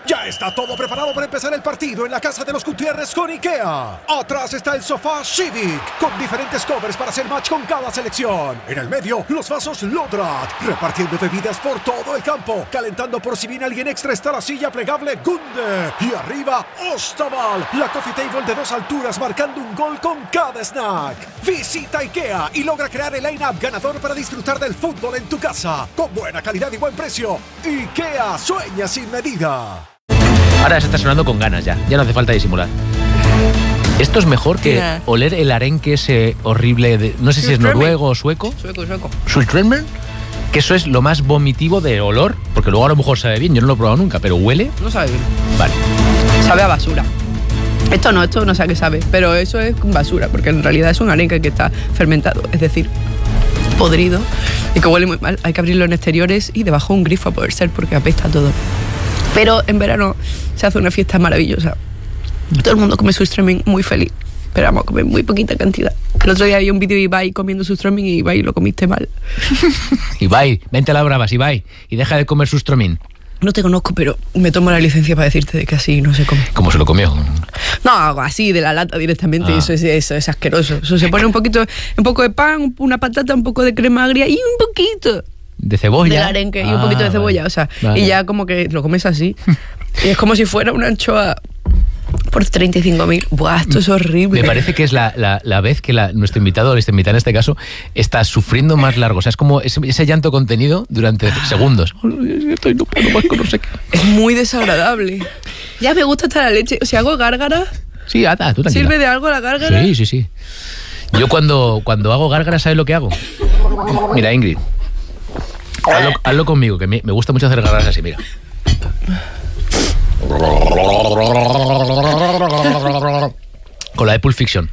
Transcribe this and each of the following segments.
Ya está todo preparado para empezar el partido en la casa de los Gutiérrez con IKEA. Atrás está el sofá Civic, con diferentes covers para hacer match con cada selección. En el medio, los vasos Lodrat, repartiendo bebidas por todo el campo. Calentando por si viene alguien extra está la silla plegable Gunde. Y arriba, Ostaval, la coffee table de 2 alturas marcando un gol con cada snack. Visita IKEA y logra crear el line-up ganador para disfrutar del fútbol en tu casa. Con buena calidad y buen precio. IKEA, sueña sin medida. Ahora se está sonando con ganas ya no hace falta disimular. Esto es mejor que oler el arenque ese horrible de, no sé si es noruego o sueco. Sueco. Schultremen, que eso es lo más vomitivo de olor, porque luego a lo mejor sabe bien, yo no lo he probado nunca, pero huele. No sabe bien. Vale. Sabe a basura. Esto no sé a qué sabe, pero eso es basura, porque en realidad es un arenque que está fermentado, es decir, podrido y que huele muy mal. Hay que abrirlo en exteriores y debajo un grifo a poder ser, porque apesta todo. Pero en verano se hace una fiesta maravillosa. Todo el mundo come surströmming muy feliz, pero vamos a comer muy poquita cantidad. El otro día había un vídeo de Ibai comiendo surströmming y Ibai, lo comiste mal. Ibai, vente a la bravas, Ibai, y deja de comer surströmming. No te conozco, pero me tomo la licencia para decirte de que así no se come. ¿Cómo se lo comió? No, así, de la lata directamente, eso es asqueroso. Eso se pone un poco de pan, una patata, un poco de crema agria y un poquito de cebolla. Del arenque y un poquito de cebolla, vale. O sea, vale. Y ya como que lo comes así. Y es como si fuera una anchoa por 35.000. Buah, esto es horrible. Me parece que es la vez que nuestro invitado, o esta invitada en este caso, está sufriendo más largo. O sea, es como ese llanto contenido durante segundos. Estoy no puedo más con no sé qué. Es muy desagradable. Ya me gusta hasta la leche. O sea, hago gárgara. Sí, ata, tú tranquila. ¿Sirve de algo la gárgara? Sí. Yo cuando hago gárgara, ¿sabes lo que hago? Mira, Ingrid. Hazlo conmigo, que me gusta mucho hacer gárgaras así, mira. Con la de Pulp Fiction.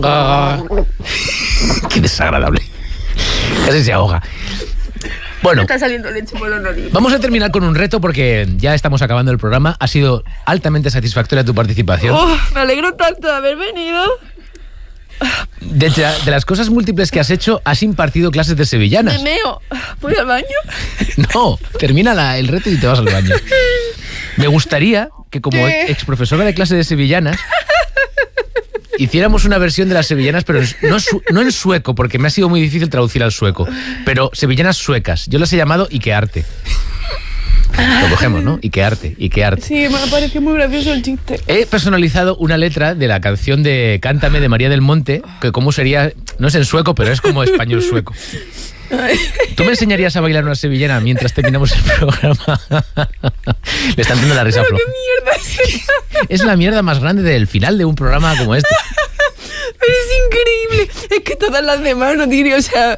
Qué desagradable. Casi se ahoga. Bueno, está saliendo leche por los narices. Vamos a terminar con un reto porque ya estamos acabando el programa. Ha sido altamente satisfactoria tu participación. Me alegro tanto de haber venido. De las cosas múltiples que has hecho, has impartido clases de sevillanas. Me meo. ¿Voy al baño? No, termina el reto y te vas al baño. Me gustaría que como ex profesora de clase de sevillanas hiciéramos una versión de las sevillanas, pero no en sueco, porque me ha sido muy difícil traducir al sueco, pero sevillanas suecas. Yo las he llamado Ikearte. Lo cogemos, ¿no? Ikearte. Sí, me ha parecido muy gracioso el chiste. He personalizado una letra de la canción de Cántame de María del Monte, que cómo sería, no es en sueco, pero es como español sueco. ¿Tú me enseñarías a bailar una sevillana mientras terminamos el programa? Le están dando la risa a Flo. ¿Qué mierda es esa? Es la mierda más grande del final de un programa como este. Pero es increíble. Es que todas las demás no tienen, o sea...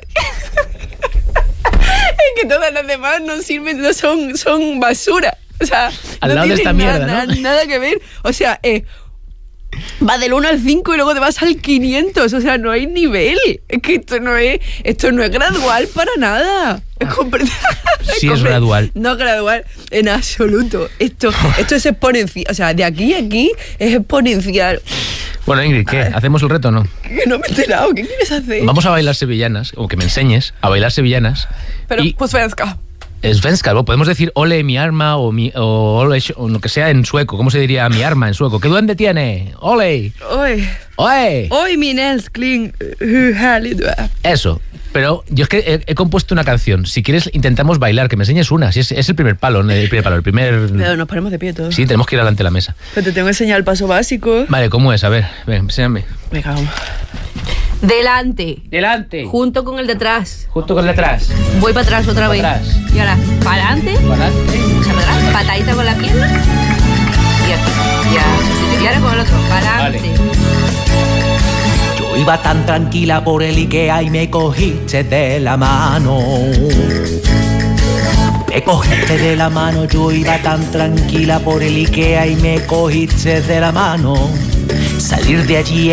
Es que todas las demás no sirven, no son basura. O sea, al no lado de esta mierda, ¿no? Nada que ver. O sea, va del 1 al 5 y luego te vas al 500. O sea, no hay nivel. Es que esto no es gradual para nada. Sí es gradual. No gradual en absoluto. Esto es exponencial. O sea, de aquí a aquí es exponencial. Bueno, Ingrid, ¿qué? ¿Hacemos el reto o no? Que no me he enterado. ¿Qué quieres hacer? Vamos a bailar sevillanas, o que me enseñes a bailar sevillanas. Pero, pues svenska. Svenska, podemos decir ole mi arma o ole, o lo que sea en sueco. ¿Cómo se diría mi arma en sueco? ¿Qué duende tiene? Ole. Oj. Oye. Oj, min älskling, hur härlig du är. Eso. Pero yo es que he compuesto una canción. Si quieres, intentamos bailar, que me enseñes una. Si es el primer palo, el primer... Pero nos ponemos de pie todos. Sí, tenemos que ir delante de la mesa. Pero te tengo que enseñar el paso básico. Vale, ¿cómo es? A ver, ven, enséñame. Venga, vamos. Delante. Delante. Junto con el de atrás. Junto con el de atrás. Voy para atrás otra vez. Atrás. Y ahora, para adelante. Para adelante. Para atrás. Patadita con la pierna. Y aquí. Ya. Y ahora con el otro. Para adelante. Vale. Yo iba tan tranquila por el Ikea y me cogiste de la mano. Me cogiste de la mano, yo iba tan tranquila por el Ikea y me cogiste de la mano. Salir de allí